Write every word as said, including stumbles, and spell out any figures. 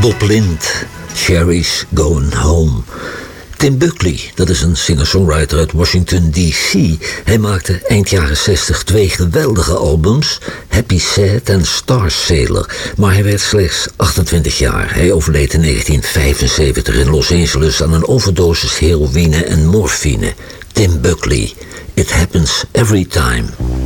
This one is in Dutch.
Bob Lind, Sherry's Going Home. Tim Buckley, dat is een singer-songwriter uit Washington D C. Hij maakte eind jaren zestig twee geweldige albums, Happy Sad en Star Sailor. Maar hij werd slechts achtentwintig jaar. Hij overleed in negentien vijfenzeventig in Los Angeles aan een overdosis heroïne en morfine. Tim Buckley, It Happens Every Time.